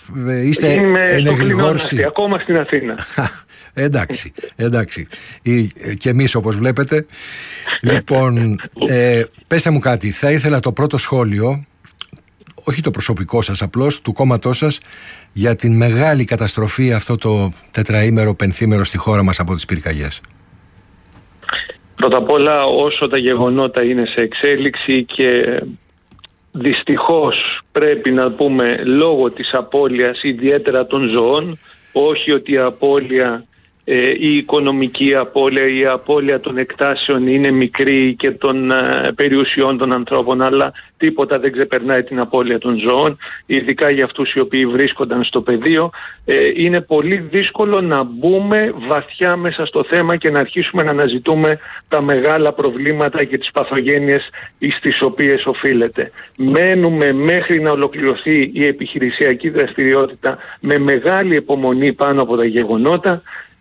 είστε ενεγρηγόρσοι. Ακόμα στην Αθήνα. Εντάξει. Και εμείς όπως βλέπετε. Λοιπόν, πέστε μου κάτι. Θα ήθελα το πρώτο σχόλιο, όχι το προσωπικό σας, απλώς του κόμματός σας, για την μεγάλη καταστροφή αυτό το τετραήμερο, πενθήμερο στη χώρα μας από τις πυρκαγιές. Πρώτα απ' όλα, όσο τα γεγονότα είναι σε εξέλιξη και δυστυχώς πρέπει να πούμε λόγω της απώλειας ιδιαίτερα των ζώων, όχι ότι η απώλεια, η οικονομική απώλεια, η απώλεια των εκτάσεων είναι μικρή και των περιουσιών των ανθρώπων, αλλά τίποτα δεν ξεπερνάει την απώλεια των ζώων, ειδικά για αυτούς οι οποίοι βρίσκονταν στο πεδίο. Είναι πολύ δύσκολο να μπούμε βαθιά μέσα στο θέμα και να αρχίσουμε να αναζητούμε τα μεγάλα προβλήματα και τις παθογένειες στις οποίες οφείλεται. Μένουμε μέχρι να ολοκληρωθεί η επιχειρησιακή δραστηριότητα με μεγάλη υπομονή πάνω από τα γεγονότα.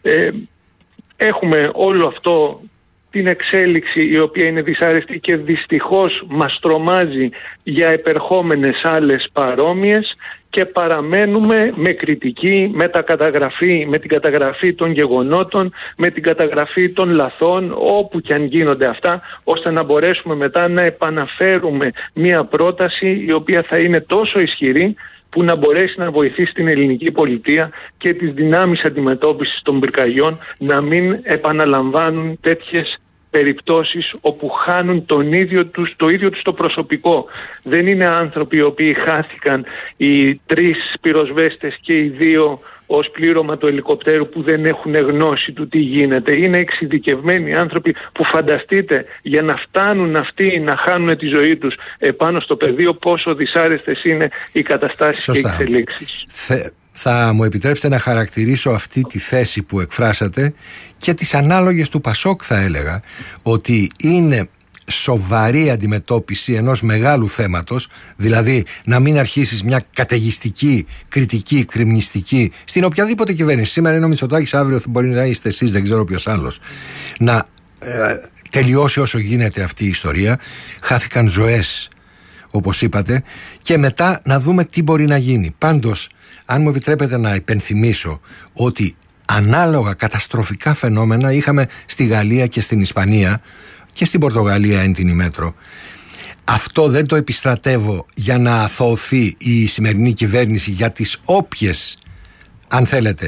Έχουμε όλο αυτό την εξέλιξη η οποία είναι δυσάρεστη και δυστυχώς μας τρομάζει για επερχόμενες άλλες παρόμοιες και παραμένουμε με κριτική, με την καταγραφή των γεγονότων, με την καταγραφή των λαθών όπου και αν γίνονται αυτά, ώστε να μπορέσουμε μετά να επαναφέρουμε μια πρόταση η οποία θα είναι τόσο ισχυρή που να μπορέσει να βοηθήσει την ελληνική πολιτεία και τις δυνάμεις αντιμετώπισης των πυρκαγιών να μην επαναλαμβάνουν τέτοιες περιπτώσεις όπου χάνουν το ίδιο τους το προσωπικό. Δεν είναι άνθρωποι οι οποίοι χάθηκαν, οι 3 πυροσβέστες και οι 2 ως πλήρωμα του ελικοπτέρου που δεν έχουν γνώση του τι γίνεται. Είναι εξειδικευμένοι άνθρωποι που φανταστείτε για να φτάνουν αυτοί να χάνουν τη ζωή τους επάνω στο πεδίο πόσο δυσάρεστες είναι οι καταστάσεις. Σωστά. Και οι εξελίξεις. Θα μου επιτρέψετε να χαρακτηρίσω αυτή τη θέση που εκφράσατε και τις ανάλογες του Πασόκ, θα έλεγα, ότι είναι σοβαρή αντιμετώπιση ενός μεγάλου θέματος, δηλαδή να μην αρχίσεις μια καταιγιστική, κριτική, κριμνιστική στην οποιαδήποτε κυβέρνηση. Σήμερα είναι ο Μητσοτάκης, αύριο μπορεί να είστε εσείς, δεν ξέρω ποιος άλλος. Να τελειώσει όσο γίνεται αυτή η ιστορία. Χάθηκαν ζωές, όπως είπατε, και μετά να δούμε τι μπορεί να γίνει. Πάντως, αν μου επιτρέπετε να υπενθυμίσω ότι ανάλογα καταστροφικά φαινόμενα είχαμε στη Γαλλία και στην Ισπανία και στην Πορτογαλία εν την ημέτρο. Αυτό δεν το επιστρατεύω για να αθωωθεί η σημερινή κυβέρνηση για τις όποιες, αν θέλετε,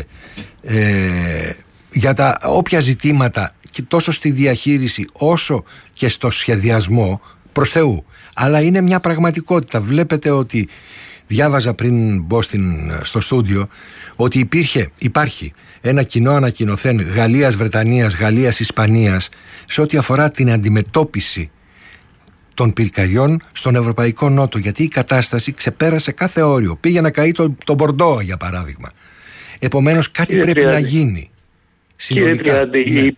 για τα όποια ζητήματα και τόσο στη διαχείριση όσο και στο σχεδιασμό, προς Θεού. Αλλά είναι μια πραγματικότητα. Βλέπετε ότι διάβαζα πριν μπω στο στούντιο ότι υπάρχει ένα κοινό ανακοινωθέν Γαλλίας-Βρετανίας, Γαλλίας-Ισπανίας σε ό,τι αφορά την αντιμετώπιση των πυρκαγιών στον Ευρωπαϊκό Νότο, γιατί η κατάσταση ξεπέρασε κάθε όριο. Πήγε να καεί το Μπορντό, για παράδειγμα. Επομένως κάτι πρέπει να γίνει. Κύριε Τριάντη,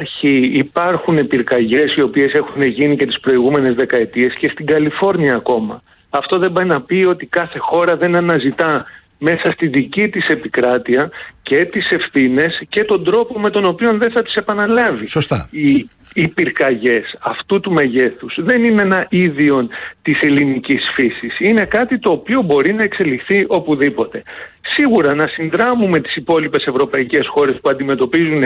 υπάρχουν πυρκαγιές οι οποίες έχουν γίνει και τις προηγούμενες δεκαετίες και στην Καλιφόρνια ακόμα. Αυτό δεν πάει να πει ότι κάθε χώρα δεν αναζητά μέσα στη δική της επικράτεια και τις ευθύνες και τον τρόπο με τον οποίο δεν θα τις επαναλάβει. Σωστά. Οι πυρκαγιές αυτού του μεγέθους δεν είναι ένα ίδιον της ελληνικής φύσης. Είναι κάτι το οποίο μπορεί να εξελιχθεί οπουδήποτε. Σίγουρα να συνδράμουμε τις υπόλοιπες ευρωπαϊκές χώρες που αντιμετωπίζουν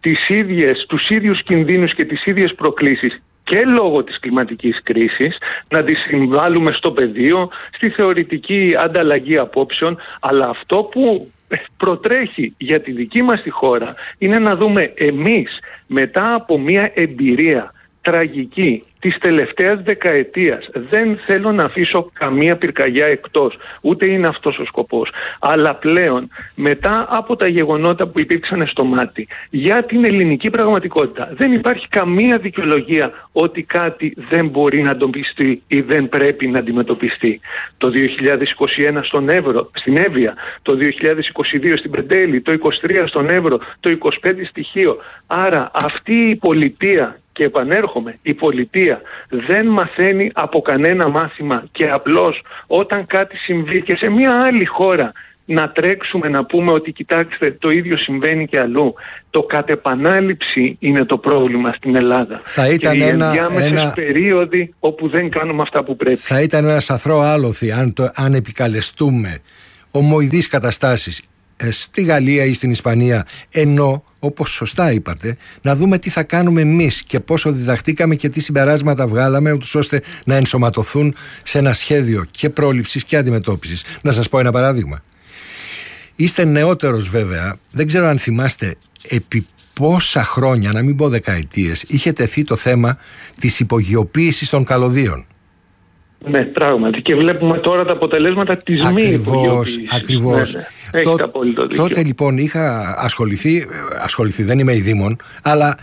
τους ίδιους κινδύνους και τις ίδιες προκλήσεις και λόγω της κλιματικής κρίσης, να τις συμβάλλουμε στο πεδίο, στη θεωρητική ανταλλαγή απόψεων, αλλά αυτό που προτρέχει για τη δική μας τη χώρα είναι να δούμε εμείς μετά από μια εμπειρία τραγική της τελευταίας δεκαετίας, δεν θέλω να αφήσω καμία πυρκαγιά εκτός, ούτε είναι αυτός ο σκοπός, αλλά πλέον μετά από τα γεγονότα που υπήρξαν στο μάτι για την ελληνική πραγματικότητα δεν υπάρχει καμία δικαιολογία ότι κάτι δεν μπορεί να αντιμετωπιστεί ή δεν πρέπει να αντιμετωπιστεί. Το 2021 στην Εύβοια, το 2022 στην Πεντέλη, το 2023 στον Εύρο, το 2025 στη Χίο. Άρα αυτή η πολιτεία, και επανέρχομαι, η πολιτεία δεν μαθαίνει από κανένα μάθημα και απλώς όταν κάτι συμβεί και σε μια άλλη χώρα να τρέξουμε να πούμε ότι κοιτάξτε το ίδιο συμβαίνει και αλλού. Το κατ' επανάληψη είναι το πρόβλημα στην Ελλάδα. Θα ήταν και οι ενδιάμεσες περίοδοι όπου δεν κάνουμε αυτά που πρέπει. Θα ήταν ένα σαθρό άλοθη αν επικαλεστούμε ομοειδείς καταστάσεις στη Γαλλία ή στην Ισπανία, ενώ, όπως σωστά είπατε, να δούμε τι θα κάνουμε εμείς και πόσο διδαχτήκαμε και τι συμπεράσματα βγάλαμε, ούτως ώστε να ενσωματωθούν σε ένα σχέδιο και πρόληψης και αντιμετώπισης. Να σας πω ένα παράδειγμα. Είστε νεότερος βέβαια, δεν ξέρω αν θυμάστε επί πόσα χρόνια, να μην πω δεκαετίες, είχε τεθεί το θέμα της υπογειοποίησης των καλωδίων. Ναι, πράγματι. Και βλέπουμε τώρα τα αποτελέσματα της μη υπογειοποίησης. Ακριβώς. Ναι. Τότε λοιπόν είχα ασχοληθεί, δεν είμαι ειδήμων, αλλά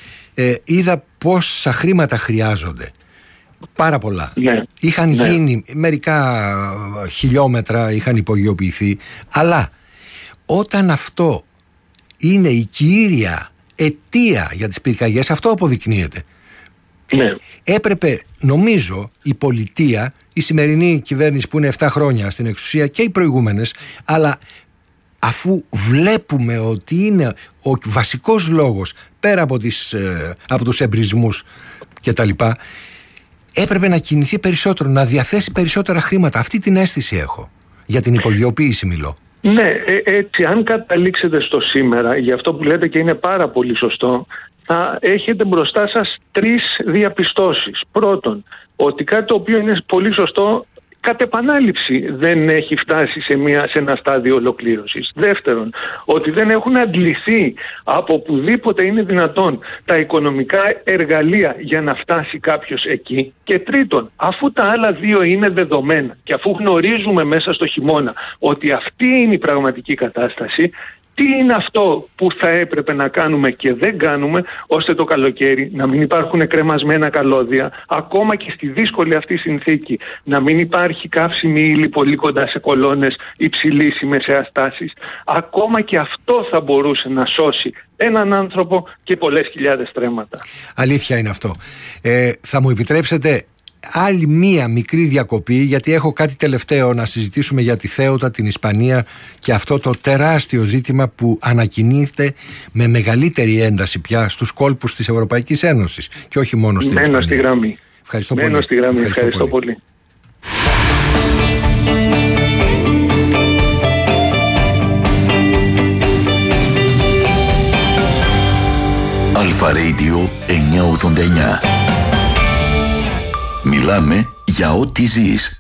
είδα πόσα χρήματα χρειάζονται. Πάρα πολλά. Ναι. Είχαν γίνει μερικά χιλιόμετρα, είχαν υπογειοποιηθεί, αλλά όταν αυτό είναι η κύρια αιτία για τις πυρκαγιές, αυτό αποδεικνύεται. Ναι. Έπρεπε, νομίζω, η πολιτεία, η σημερινή κυβέρνηση που είναι 7 χρόνια στην εξουσία και οι προηγούμενες, αλλά αφού βλέπουμε ότι είναι ο βασικός λόγος πέρα από τους εμπρισμούς και τα λοιπά, έπρεπε να κινηθεί περισσότερο, να διαθέσει περισσότερα χρήματα. Αυτή την αίσθηση έχω. Για την υπογειοποίηση μιλώ. Ναι, έτσι αν καταλήξετε στο σήμερα, για αυτό που λέτε και είναι πάρα πολύ σωστό, θα έχετε μπροστά σας 3 διαπιστώσεις. Πρώτον, ότι κάτι το οποίο είναι πολύ σωστό, κατ' επανάληψη δεν έχει φτάσει σε ένα στάδιο ολοκλήρωσης. Δεύτερον, ότι δεν έχουν αντληθεί από οπουδήποτε είναι δυνατόν τα οικονομικά εργαλεία για να φτάσει κάποιος εκεί. Και τρίτον, αφού τα άλλα δύο είναι δεδομένα και αφού γνωρίζουμε μέσα στο χειμώνα ότι αυτή είναι η πραγματική κατάσταση, τι είναι αυτό που θα έπρεπε να κάνουμε και δεν κάνουμε, ώστε το καλοκαίρι να μην υπάρχουν κρεμασμένα καλώδια, ακόμα και στη δύσκολη αυτή συνθήκη, να μην υπάρχει καύσιμη ύλη πολύ κοντά σε κολόνες υψηλής ή μεσαίας τάσης. Ακόμα και αυτό θα μπορούσε να σώσει έναν άνθρωπο και πολλές χιλιάδες στρέμματα. Αλήθεια είναι αυτό. Θα μου επιτρέψετε άλλη μία μικρή διακοπή, γιατί έχω κάτι τελευταίο να συζητήσουμε για τη Θέουτα, την Ισπανία και αυτό το τεράστιο ζήτημα που ανακοινείται με μεγαλύτερη ένταση πια στους κόλπους της Ευρωπαϊκής Ένωσης και όχι μόνο στην Ισπανία. Μένω στη γραμμή. Ευχαριστώ πολύ. Ευχαριστώ πολύ. Αλφα Radio 989. Μιλάμε για ό,τι ζεις.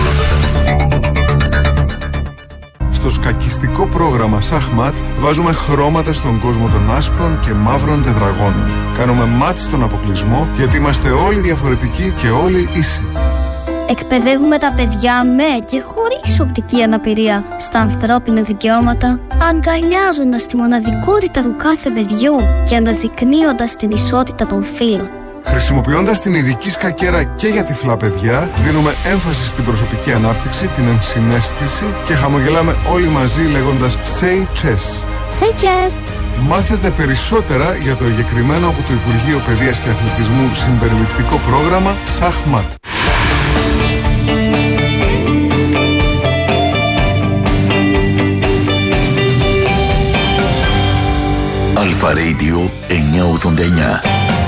Στο σκακιστικό πρόγραμμα Σαχμάτ βάζουμε χρώματα στον κόσμο των άσπρων και μαύρων τετραγώνων. Κάνουμε μάτ στον αποκλεισμό γιατί είμαστε όλοι διαφορετικοί και όλοι ίσοι. Εκπαιδεύουμε τα παιδιά με και χωρίς οπτική αναπηρία στα ανθρώπινα δικαιώματα, αγκαλιάζοντας τη μοναδικότητα του κάθε παιδιού και αναδεικνύοντας την ισότητα των φύλων. Χρησιμοποιώντας την ειδική σκακέρα και για τυφλά παιδιά, δίνουμε έμφαση στην προσωπική ανάπτυξη, την ενσυναίσθηση και χαμογελάμε όλοι μαζί λέγοντας Say Chess. Say Chess. Μάθετε περισσότερα για το εγκεκριμένο από το Υπουργείο Παιδείας και Αθλητισμού συμπεριληπτικό πρόγραμμα Σαχμάτ. Αλφα Radio 989.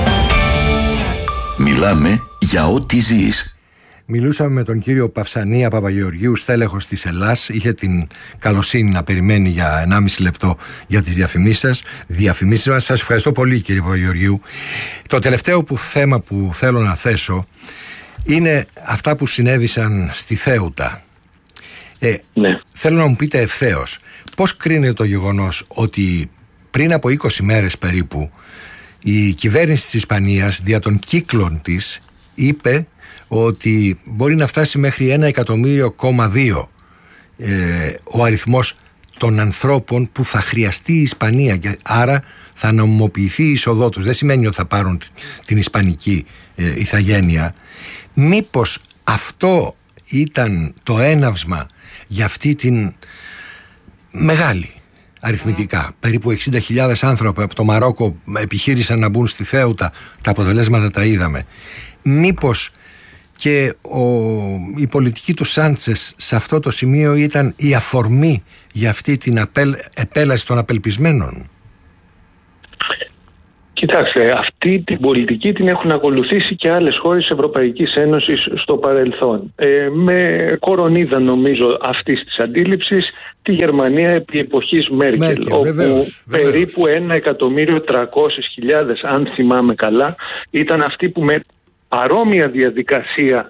Μιλάμε για ό,τι ζεις. Μιλούσαμε με τον κύριο Παυσανία Παπαγεωργίου, στέλεχος της Ελλάς. Είχε την καλοσύνη να περιμένει για 1,5 λεπτό για τις διαφημίσεις μας. Σας ευχαριστώ πολύ, κύριε Παπαγεωργίου. Το τελευταίο θέμα που θέλω να θέσω είναι αυτά που συνέβησαν στη Θέουτα. Ναι. Θέλω να μου πείτε ευθέως, πώς κρίνεται το γεγονός ότι πριν από 20 μέρες περίπου η κυβέρνηση της Ισπανίας δια των κύκλων της είπε ότι μπορεί να φτάσει μέχρι 1,2 εκατομμύριο ο αριθμός των ανθρώπων που θα χρειαστεί η Ισπανία και άρα θα νομιμοποιηθεί η εισοδό τους. Δεν σημαίνει ότι θα πάρουν την ισπανική ηθαγένεια. Μήπως αυτό ήταν το έναυσμα για αυτή την μεγάλη αριθμητικά, περίπου 60.000 άνθρωποι από το Μαρόκο επιχείρησαν να μπουν στη Θέουτα, τα αποτελέσματα τα είδαμε. Μήπως και η πολιτική του Σάντσες σε αυτό το σημείο ήταν η αφορμή για αυτή την επέλαση των απελπισμένων? Κοιτάξτε, αυτή την πολιτική την έχουν ακολουθήσει και άλλες χώρες της Ευρωπαϊκής Ένωσης στο παρελθόν. Με κορονίδα νομίζω αυτής της αντίληψης τη Γερμανία επί εποχής Μέρκελ, όπου βεβαίως. περίπου 1.300.000, αν θυμάμαι καλά, ήταν αυτοί που με παρόμοια διαδικασία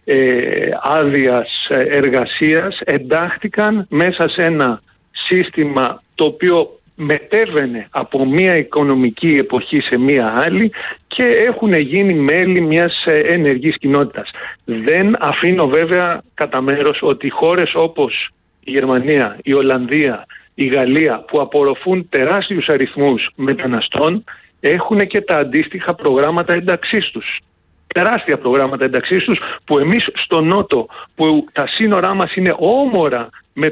άδειας εργασίας εντάχθηκαν μέσα σε ένα σύστημα το οποίο μετέβαινε από μία οικονομική εποχή σε μία άλλη και έχουν γίνει μέλη μιας ενεργής κοινότητας. Δεν αφήνω βέβαια κατά μέρος ότι χώρες όπως η Γερμανία, η Ολλανδία, η Γαλλία, που απορροφούν τεράστιους αριθμούς μεταναστών, έχουν και τα αντίστοιχα προγράμματα ένταξής τους. Τεράστια προγράμματα ένταξής τους, που εμείς στο Νότο, που τα σύνορά μας είναι όμορα με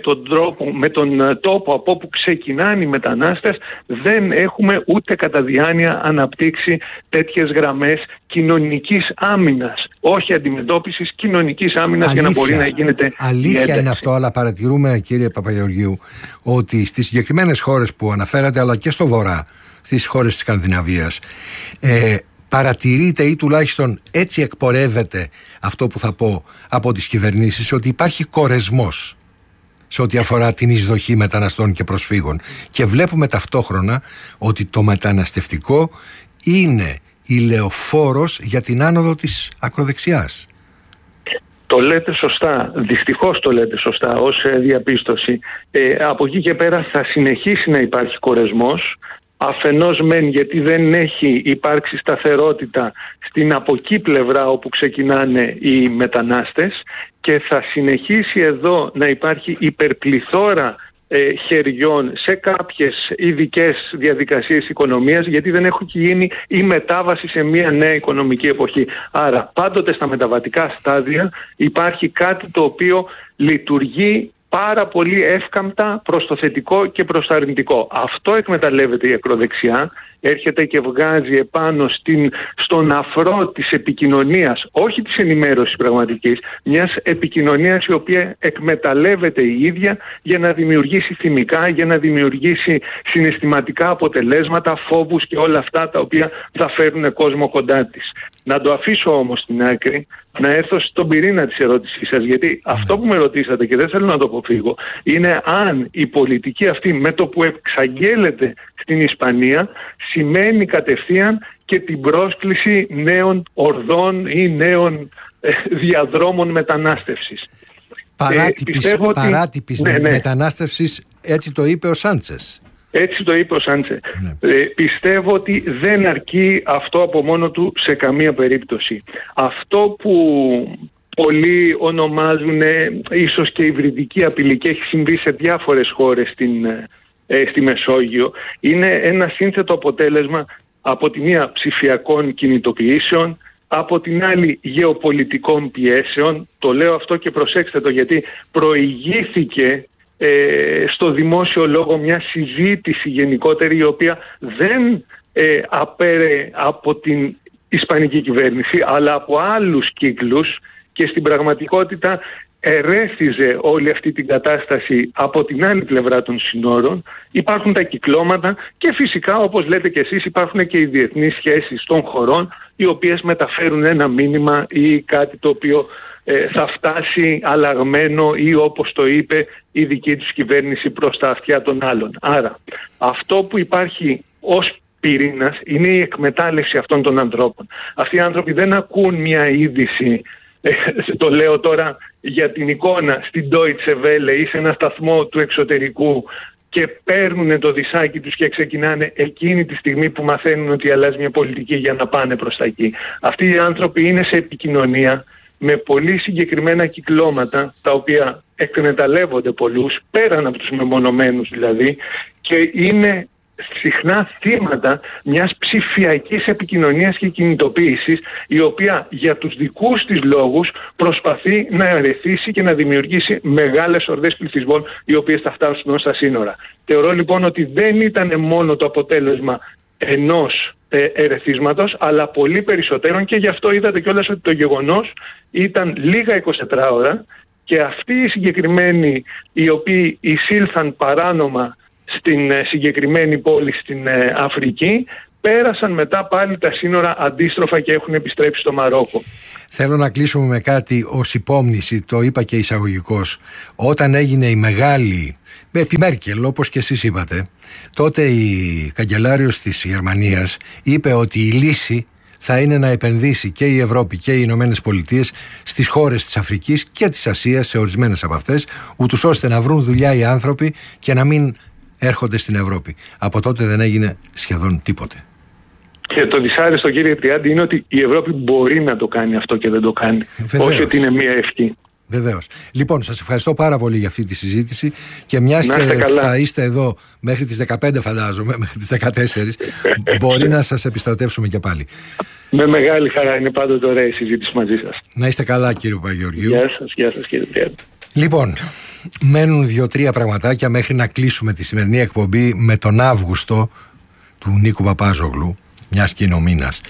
τον τόπο από όπου ξεκινάνε οι μετανάστες, δεν έχουμε ούτε κατά διάνοια αναπτύξει τέτοιες γραμμές κοινωνικής άμυνας, όχι αντιμετώπισης, κοινωνικής άμυνας, για να μπορεί να γίνεται αλήθεια είναι αυτό, αλλά παρατηρούμε, κύριε Παπαγεωργίου, ότι στις συγκεκριμένες χώρες που αναφέρατε, αλλά και στο βορρά, στις χώρες της Σκανδιναβίας, παρατηρείται ή τουλάχιστον έτσι εκπορεύεται αυτό που θα πω από τις κυβερνήσεις, ότι υπάρχει κορεσμός σε ό,τι αφορά την εισδοχή μεταναστών και προσφύγων. Και βλέπουμε ταυτόχρονα ότι το μεταναστευτικό είναι ηλεοφόρος για την άνοδο της ακροδεξιάς. Το λέτε σωστά, δυστυχώς το λέτε σωστά ως διαπίστωση. Από εκεί και πέρα θα συνεχίσει να υπάρχει κορεσμός. Αφενός μεν γιατί δεν έχει υπάρξει σταθερότητα στην από εκεί πλευρά όπου ξεκινάνε οι μετανάστες, και θα συνεχίσει εδώ να υπάρχει υπερπληθώρα χεριών σε κάποιες ειδικές διαδικασίες οικονομίας, γιατί δεν έχει γίνει η μετάβαση σε μια νέα οικονομική εποχή. Άρα πάντοτε στα μεταβατικά στάδια υπάρχει κάτι το οποίο λειτουργεί πάρα πολύ εύκαμπτα προς το θετικό και προς το αρνητικό. Αυτό εκμεταλλεύεται η ακροδεξιά, έρχεται και βγάζει επάνω στον αφρό της επικοινωνίας, όχι της ενημέρωσης πραγματικής, μιας επικοινωνίας η οποία εκμεταλλεύεται η ίδια για να δημιουργήσει θυμικά, για να δημιουργήσει συναισθηματικά αποτελέσματα, φόβους και όλα αυτά τα οποία θα φέρουν κόσμο κοντά της. Να το αφήσω όμως στην άκρη, να έρθω στον πυρήνα της ερώτησής σας, γιατί αυτό που με ρωτήσατε και δεν θέλω να το αποφύγω, είναι αν η πολιτική αυτή με το που εξαγγέλλεται στην Ισπανία σημαίνει κατευθείαν και την πρόσκληση νέων ορδών ή νέων διαδρόμων μετανάστευσης. Παράτυπης μετανάστευσης, έτσι το είπε ο Σάντσες. Έτσι το είπε ο Σάντσε. Πιστεύω ότι δεν αρκεί αυτό από μόνο του σε καμία περίπτωση. Αυτό που πολλοί ονομάζουν ίσως και υβριδική απειλή και έχει συμβεί σε διάφορες χώρες στη Μεσόγειο, είναι ένα σύνθετο αποτέλεσμα από τη μία ψηφιακών κινητοποιήσεων, από την άλλη γεωπολιτικών πιέσεων. Το λέω αυτό και προσέξτε το, γιατί προηγήθηκε στο δημόσιο λόγο μια συζήτηση γενικότερη, η οποία δεν απέρε από την ισπανική κυβέρνηση αλλά από άλλους κύκλους, και στην πραγματικότητα ερέθιζε όλη αυτή την κατάσταση από την άλλη πλευρά των συνόρων. Υπάρχουν τα κυκλώματα και φυσικά, όπως λέτε και εσείς, υπάρχουν και οι διεθνείς σχέσεις των χωρών, οι οποίες μεταφέρουν ένα μήνυμα ή κάτι το οποίο θα φτάσει αλλαγμένο ή, όπως το είπε η δική τους κυβέρνηση, προς τα αυτιά των άλλων. Άρα αυτό που υπάρχει ως πυρήνας είναι η εκμετάλλευση αυτών των ανθρώπων. Αυτοί οι άνθρωποι δεν ακούν μια είδηση, το λέω τώρα για την εικόνα, στην Deutsche Welle ή σε ένα σταθμό του εξωτερικού, και παίρνουν το δισάκι τους και ξεκινάνε εκείνη τη στιγμή που μαθαίνουν ότι αλλάζει μια πολιτική για να πάνε προς τα εκεί. Αυτοί οι άνθρωποι είναι σε επικοινωνία με πολύ συγκεκριμένα κυκλώματα, τα οποία εκμεταλλεύονται πολλούς, πέραν από τους μεμονωμένους δηλαδή, και είναι συχνά θύματα μιας ψηφιακής επικοινωνίας και κινητοποίησης, η οποία για τους δικούς της λόγους προσπαθεί να ερεθίσει και να δημιουργήσει μεγάλες ορδές πληθυσμών, οι οποίες θα φτάσουν ως τα σύνορα. Θεωρώ λοιπόν ότι δεν ήταν μόνο το αποτέλεσμα ενός ερεθίσματος, αλλά πολύ περισσότερων, και γι' αυτό είδατε κιόλας ότι το γεγονός ήταν λίγα 24 ώρα, και αυτοί οι συγκεκριμένοι οι οποίοι εισήλθαν παράνομα στην συγκεκριμένη πόλη στην Αφρική πέρασαν μετά πάλι τα σύνορα αντίστροφα και έχουν επιστρέψει στο Μαρόκο. Θέλω να κλείσουμε με κάτι ως υπόμνηση, το είπα και εισαγωγικώς. Όταν έγινε η μεγάλη, επί Μέρκελ, όπως και εσείς είπατε, τότε η καγκελάριος της Γερμανίας είπε ότι η λύση θα είναι να επενδύσει και η Ευρώπη και οι Ηνωμένες Πολιτείες στις χώρες της Αφρικής και της Ασίας, σε ορισμένες από αυτές, ούτως ώστε να βρουν δουλειά οι άνθρωποι και να μην έρχονται στην Ευρώπη. Από τότε δεν έγινε σχεδόν τίποτε. Και το δυσάρεστο, κύριε Τριάντη, είναι ότι η Ευρώπη μπορεί να το κάνει αυτό και δεν το κάνει. Βεβαίως. Όχι ότι είναι μία ευχή. Βεβαίως. Λοιπόν, σας ευχαριστώ πάρα πολύ για αυτή τη συζήτηση και μιας και θα είστε εδώ μέχρι τις 15, φαντάζομαι, μέχρι τις 14, μπορεί να σας επιστρατεύσουμε και πάλι. Με μεγάλη χαρά, είναι πάντοτε ωραία η συζήτηση μαζί σας. Να είστε καλά, κύριε Παπαγεωργίου. Γεια σας κύριε Τριάντη. Λοιπόν, μένουν 2-3 πραγματάκια μέχρι να κλείσουμε τη σημερινή εκπομπή με τον Αύγουστο του Νίκου Παπάζογλου, μιας και είναι ο μήνας.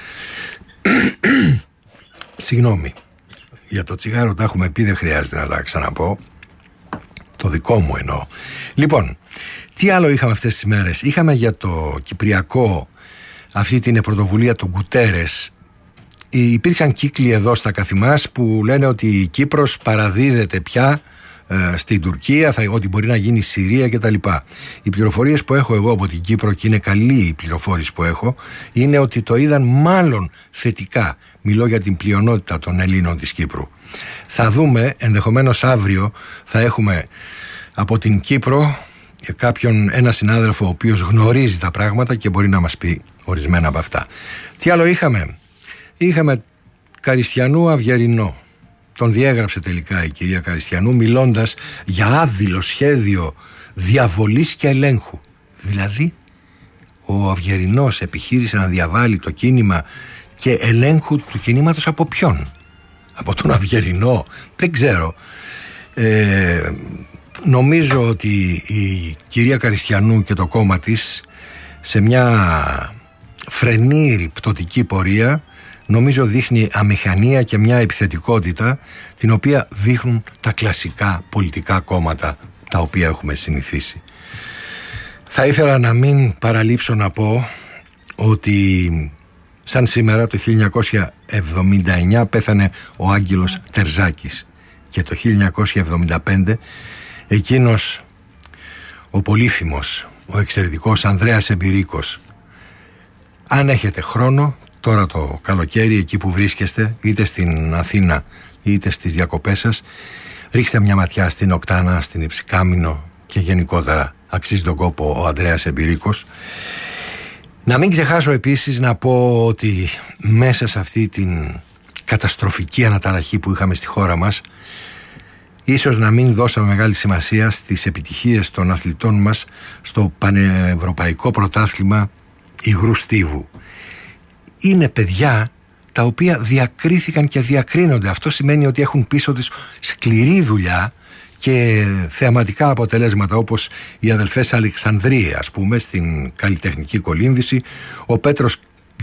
Συγγνώμη, για το τσιγάρο τα έχουμε πει, δεν χρειάζεται να τα ξαναπώ. Το δικό μου εννοώ. Λοιπόν, τι άλλο είχαμε αυτές τις μέρες? Είχαμε για το Κυπριακό αυτή την πρωτοβουλία του Γκουτέρες. Υπήρχαν κύκλοι εδώ στα Καθημάς που λένε ότι η Κύπρος παραδίδεται πια στην Τουρκία, ότι μπορεί να γίνει Συρία κτλ. Οι πληροφορίες που έχω εγώ από την Κύπρο, και είναι καλή η πληροφόρηση που έχω, είναι ότι το είδαν μάλλον θετικά. Μιλώ για την πλειονότητα των Ελλήνων της Κύπρου. Θα δούμε, ενδεχομένως αύριο θα έχουμε από την Κύπρο ένα συνάδελφο ο οποίος γνωρίζει τα πράγματα και μπορεί να μας πει ορισμένα από αυτά. Τι άλλο είχαμε? Είχαμε Καριστιανού Αυγερινό. Τον διέγραψε τελικά η κυρία Καριστιανού, μιλώντας για άδειλο σχέδιο διαβολής και ελέγχου. Δηλαδή ο Αυγερινός επιχείρησε να διαβάλει το κίνημα και ελέγχου του κινήματος από ποιον? Από τον Αυγερινό? Δεν ξέρω. Νομίζω ότι η κυρία Καριστιανού και το κόμμα της, σε μια φρενήρη πτωτική πορεία, νομίζω δείχνει αμηχανία και μια επιθετικότητα την οποία δείχνουν τα κλασικά πολιτικά κόμματα τα οποία έχουμε συνηθίσει. Θα ήθελα να μην παραλείψω να πω ότι σαν σήμερα το 1979 πέθανε ο Άγγελος Τερζάκης και το 1975 εκείνος ο πολύφημος, ο εξαιρετικός Ανδρέας Εμπειρίκος. Αν έχετε χρόνο τώρα το καλοκαίρι, εκεί που βρίσκεστε, είτε στην Αθήνα είτε στις διακοπές σας, ρίξτε μια ματιά στην Οκτάνα, στην Υψηκάμηνο και γενικότερα αξίζει τον κόπο ο Ανδρέας Εμπειρίκος. Να μην ξεχάσω επίσης να πω ότι μέσα σε αυτή την καταστροφική αναταραχή που είχαμε στη χώρα μας, ίσως να μην δώσαμε μεγάλη σημασία στις επιτυχίες των αθλητών μας στο πανευρωπαϊκό πρωτάθλημα υγρού στίβου. Είναι παιδιά τα οποία διακρίθηκαν και διακρίνονται. Αυτό σημαίνει ότι έχουν πίσω τους σκληρή δουλειά και θεαματικά αποτελέσματα, όπως οι αδελφές Αλεξανδρία, ας πούμε, στην καλλιτεχνική κολύμβηση, ο Πέτρος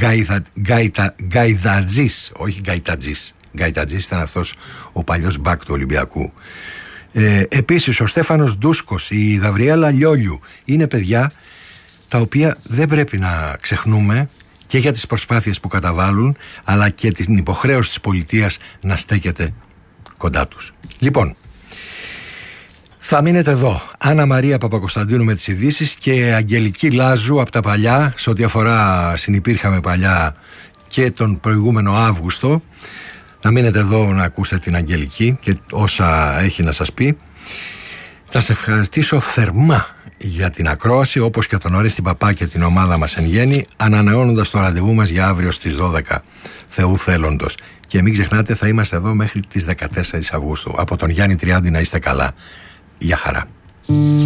Γκαϊτατζής, όχι Γκαϊτατζής, Γκαϊτατζής ήταν αυτός ο παλιός μπακ του Ολυμπιακού. Επίσης ο Στέφανος Ντούσκος, η Γαβριέλα Λιόλιου, είναι παιδιά τα οποία δεν πρέπει να ξεχνούμε και για τις προσπάθειες που καταβάλουν, αλλά και την υποχρέωση της πολιτείας να στέκεται κοντά τους. Λοιπόν, θα μείνετε εδώ. Άννα Μαρία Παπακοσταντίνου με τις ειδήσεις και Αγγελική Λάζου από τα παλιά, σε ό,τι αφορά συνυπήρχαμε παλιά και τον προηγούμενο Αύγουστο. Να μείνετε εδώ να ακούσετε την Αγγελική και όσα έχει να σας πει. Θα σε ευχαριστήσω θερμά για την ακρόαση, όπως και τον Ορέστη Παπά και την ομάδα μας εν γέννη, ανανεώνοντας το ραντεβού μας για αύριο στις 12 Θεού θέλοντος. Και μην ξεχνάτε, θα είμαστε εδώ μέχρι τις 14 Αυγούστου. Από τον Γιάννη Τριάντη, να είστε καλά. Γεια χαρά.